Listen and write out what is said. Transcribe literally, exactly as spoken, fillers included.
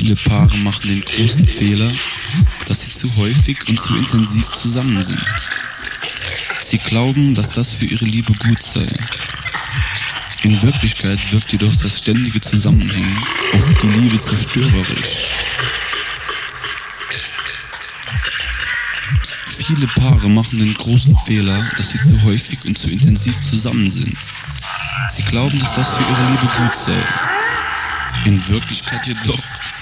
Viele Paare machen den großen Fehler, dass sie zu häufig und zu intensiv zusammen sind. Sie glauben, dass das für ihre Liebe gut sei. In Wirklichkeit wirkt jedoch das ständige Zusammenhängen auf die Liebe zerstörerisch. Viele Paare machen den großen Fehler, dass sie zu häufig und zu intensiv zusammen sind. Sie glauben, dass das für ihre Liebe gut sei. In Wirklichkeit jedoch